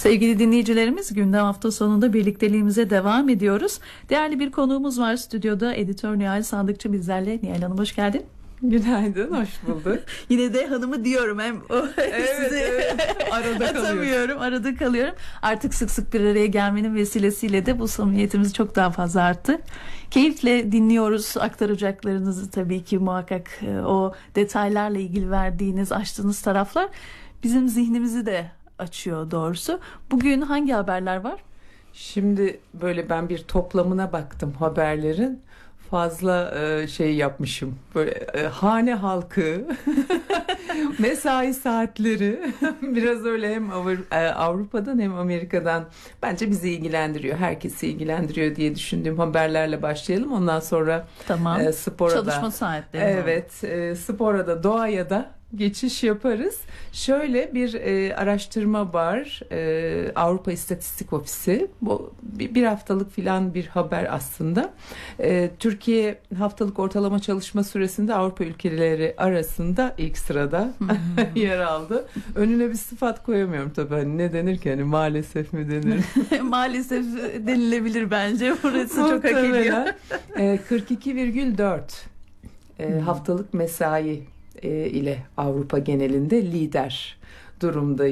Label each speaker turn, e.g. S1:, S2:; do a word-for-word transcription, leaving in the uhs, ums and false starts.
S1: Sevgili dinleyicilerimiz, gündem hafta sonunda birlikteliğimize devam ediyoruz. Değerli bir konuğumuz var stüdyoda, editör Nihal Sandıkçı bizlerle. Nihal Hanım hoş geldin.
S2: Günaydın, hoş bulduk.
S1: Yine de hanımı diyorum, hem o,
S2: evet,
S1: sizi
S2: evet. Arada
S1: atamıyorum, arada kalıyorum. Artık sık sık bir araya gelmenin vesilesiyle de bu samimiyetimiz çok daha fazla arttı. Keyifle dinliyoruz aktaracaklarınızı, tabii ki muhakkak o detaylarla ilgili verdiğiniz, açtığınız taraflar bizim zihnimizi de açıyor doğrusu. Bugün hangi haberler var?
S2: Şimdi böyle ben bir toplamına baktım haberlerin. Fazla e, şey yapmışım. Böyle e, hane halkı, mesai saatleri biraz öyle hem Avrupa'dan hem Amerika'dan bence bizi ilgilendiriyor. Herkesi ilgilendiriyor diye düşündüğüm haberlerle başlayalım. Ondan sonra
S1: tamam.
S2: e, spora
S1: Çalışma
S2: da.
S1: saatleri.
S2: Evet, e, spora da, doğaya da geçiş yaparız. Şöyle bir e, araştırma var. E, Avrupa İstatistik Ofisi. Bu bir, bir haftalık filan bir haber aslında. E, Türkiye haftalık ortalama çalışma süresinde Avrupa ülkeleri arasında ilk sırada yer aldı. Önüne bir sıfat koyamıyorum tabii. Hani ne denir ki? Hani maalesef mi denir?
S1: Maalesef denilebilir bence. Burası çok hak ediyor.
S2: e, kırk iki virgül dört e, hmm. haftalık mesai ile Avrupa genelinde lider durumda.